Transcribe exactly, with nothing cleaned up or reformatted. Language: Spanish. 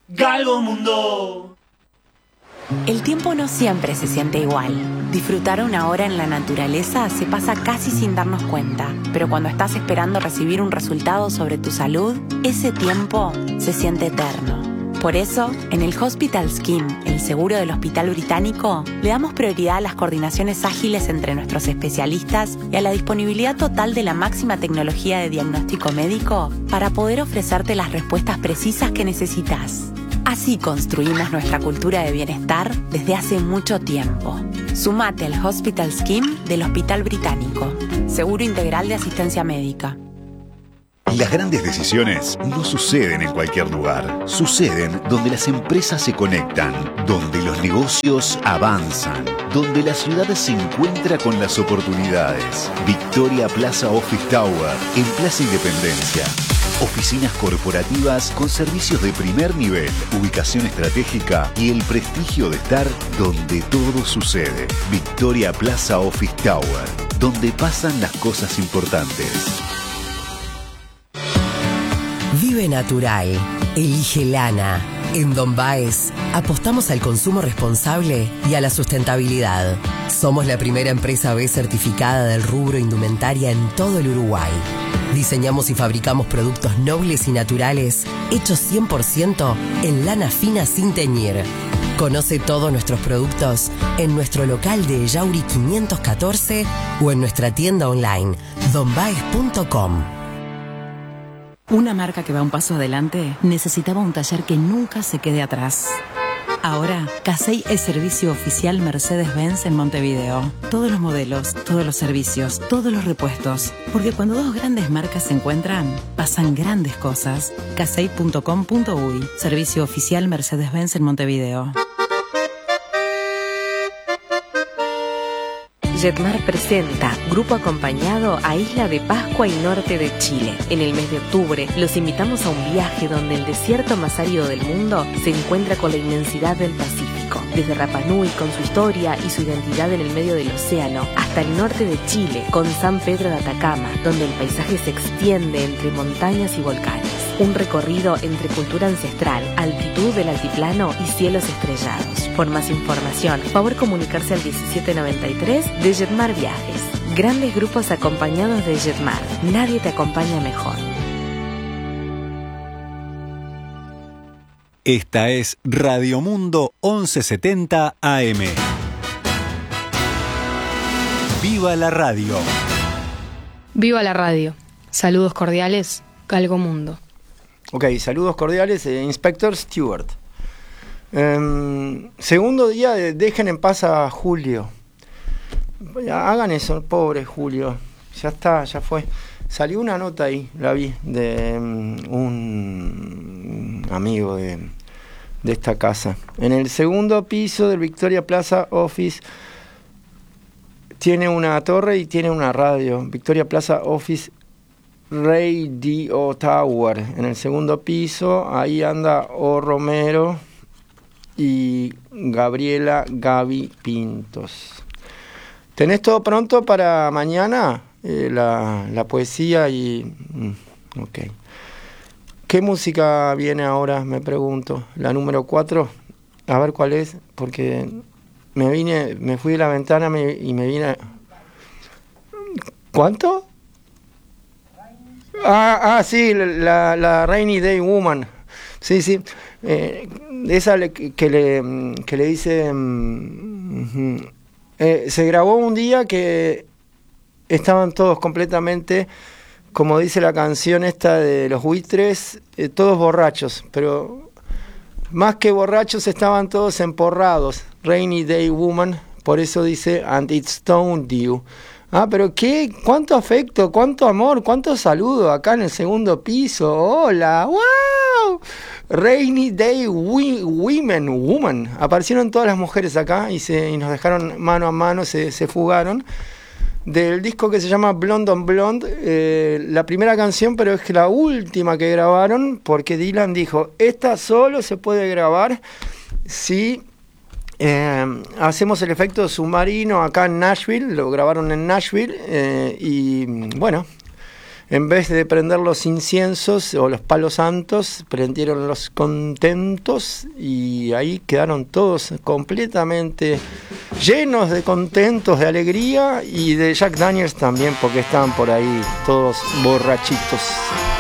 Galgomundo. El tiempo no siempre se siente igual. Disfrutar una hora en la naturaleza se pasa casi sin darnos cuenta, pero cuando estás esperando recibir un resultado sobre tu salud, ese tiempo se siente eterno. Por eso, en el Hospital Scheme, el seguro del Hospital Británico, le damos prioridad a las coordinaciones ágiles entre nuestros especialistas y a la disponibilidad total de la máxima tecnología de diagnóstico médico para poder ofrecerte las respuestas precisas que necesitas. Así construimos nuestra cultura de bienestar desde hace mucho tiempo. Sumate al Hospital Scheme del Hospital Británico. Seguro integral de asistencia médica. Las grandes decisiones no suceden en cualquier lugar. Suceden donde las empresas se conectan, donde los negocios avanzan, donde la ciudad se encuentra con las oportunidades. Victoria Plaza Office Tower, en Plaza Independencia. Oficinas corporativas con servicios de primer nivel, ubicación estratégica y el prestigio de estar donde todo sucede. Victoria Plaza Office Tower, donde pasan las cosas importantes. Vive natural. Elige lana. En Don Baez apostamos al consumo responsable y a la sustentabilidad. Somos la primera empresa B certificada del rubro indumentaria en todo el Uruguay. Diseñamos y fabricamos productos nobles y naturales hechos cien por ciento en lana fina sin teñir. Conoce todos nuestros productos en nuestro local de Yauri quinientos catorce o en nuestra tienda online don baez punto com. Una marca que va un paso adelante necesitaba un taller que nunca se quede atrás. Ahora, Casey es servicio oficial Mercedes-Benz en Montevideo. Todos los modelos, todos los servicios, todos los repuestos. Porque cuando dos grandes marcas se encuentran, pasan grandes cosas. casey punto com punto uy, servicio oficial Mercedes-Benz en Montevideo. Jetmar presenta Grupo Acompañado a Isla de Pascua y norte de Chile. En el mes de octubre los invitamos a un viaje donde el desierto más árido del mundo se encuentra con la inmensidad del Pacífico. Desde Rapa Nui con su historia y su identidad en el medio del océano, hasta el norte de Chile con San Pedro de Atacama, donde el paisaje se extiende entre montañas y volcanes. Un recorrido entre cultura ancestral, altitud del altiplano y cielos estrellados. Por más información, favor comunicarse al diecisiete noventa y tres de Jetmar Viajes. Grandes grupos acompañados de Jetmar. Nadie te acompaña mejor. Esta es Radio Mundo once setenta A M. ¡Viva la radio! ¡Viva la radio! Saludos cordiales, Galgomundo. Ok, saludos cordiales, eh, Inspector Stewart. Um, segundo día de Dejen en paz a Julio. Hagan eso, pobre Julio. Ya está, ya fue. Salió una nota ahí, la vi, de um, un amigo de, de esta casa. En el segundo piso del Victoria Plaza Office tiene una torre y tiene una radio. Victoria Plaza Office Radio Tower. En el segundo piso, ahí anda O Romero y Gabriela Gaby Pintos. ¿Tenés todo pronto para mañana? Eh, la, la poesía y... Mm, ok. ¿Qué música viene ahora? Me pregunto. La número cuatro. A ver cuál es, porque me vine, me fui de la ventana me, y me vine... ¿Cuánto? Ah, ah, sí, la, la Rainy Day Woman. Sí, sí. Eh, esa le, que, le, que le dice... Um, uh, eh, se grabó un día que estaban todos completamente, como dice la canción esta de los buitres, eh, todos borrachos, pero más que borrachos estaban todos emporrados. Rainy Day Woman, por eso dice And It Stoned You. Ah, pero qué, cuánto afecto, cuánto amor, cuánto saludo acá en el segundo piso. Hola, wow. Rainy Day we, Women, Woman. Aparecieron todas las mujeres acá y, se, y nos dejaron mano a mano, se, se fugaron. Del disco que se llama Blonde on Blonde, eh, la primera canción, pero es la última que grabaron, porque Dylan dijo, esta solo se puede grabar si... Eh, hacemos el efecto submarino acá en Nashville, lo grabaron en Nashville eh, y bueno, en vez de prender los inciensos o los palos santos, prendieron los contentos y ahí quedaron todos completamente llenos de contentos, de alegría y de Jack Daniels también, porque estaban por ahí todos borrachitos.